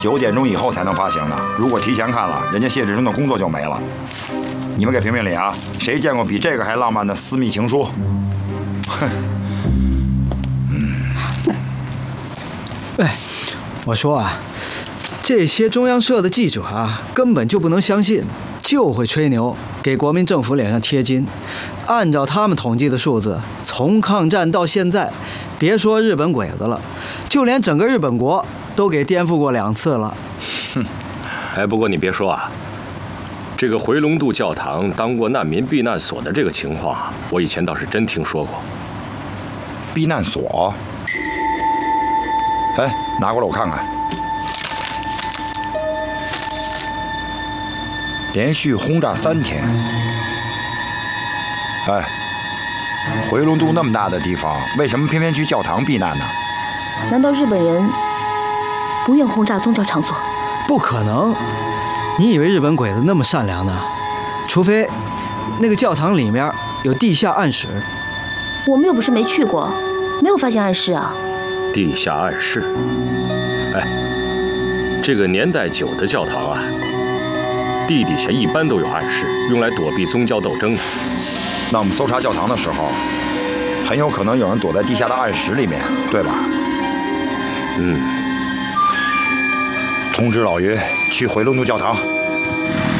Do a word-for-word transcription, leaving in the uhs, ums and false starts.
九点钟以后才能发行呢。如果提前看了，人家谢志忠的工作就没了。你们给评评理啊！谁见过比这个还浪漫的私密情书？哼。嗯。 哎，我说啊，这些中央社的记者啊，根本就不能相信，就会吹牛，给国民政府脸上贴金。按照他们统计的数字，从抗战到现在，别说日本鬼子了，就连整个日本国都给颠覆过两次了。 哼，哎，不过你别说啊，这个回龙渡教堂当过难民避难所的这个情况啊，我以前倒是真听说过。 避难所？哎，拿过来我看看。连续轰炸三天。哎，回龙渡那么大的地方，为什么偏偏去教堂避难呢？ 难道日本人不愿轰炸宗教场所？ 不可能！你以为日本鬼子那么善良呢？除非那个教堂里面有地下暗室。 我们又不是没去过，没有发现暗室啊。 地下暗室？哎，这个年代久的教堂啊，地底下一般都有暗室，用来躲避宗教斗争的。 那我们搜查教堂的时候，很有可能有人躲在地下的暗室里面，对吧？ 嗯。 通知老于去回龙渡教堂。